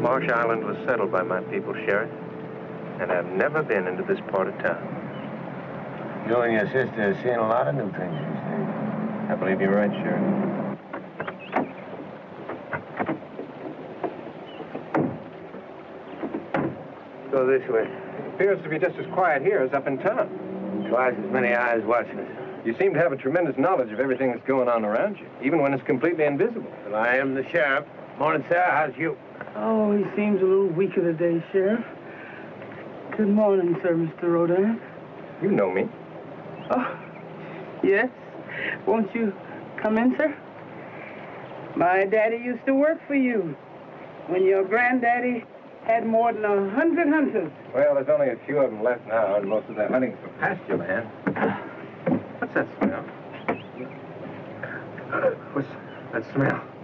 Marsh Island was settled by my people, Sheriff, and I've never been into this part of town. You and your sister have seen a lot of new things these days. I believe you're right, Sheriff. Go this way. It appears to be just as quiet here as up in town. Twice as many eyes watching us. You seem to have a tremendous knowledge of everything that's going on around you, even when it's completely invisible. Well, I am the sheriff. Morning, sir. How's you? Oh, he seems a little weaker today, Sheriff. Good morning, sir, Mr. Rodin. You know me. Oh, yes. Won't you come in, sir? My daddy used to work for you when your granddaddy had more than 100 hunters. Well, there's only a few of them left now, and most of that hunting's for pasture land. What's that smell? What's that smell?